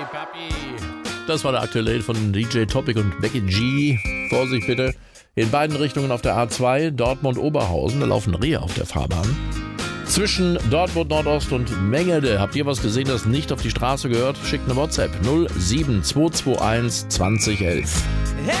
Papi. Das war der aktuelle Hit von DJ Topic und Becky G. Vorsicht bitte. In beiden Richtungen auf der A2, Dortmund-Oberhausen, da laufen Rehe auf der Fahrbahn. Zwischen Dortmund Nordost und Mengede. Habt ihr was gesehen, das nicht auf die Straße gehört? Schickt eine WhatsApp 07221 2011.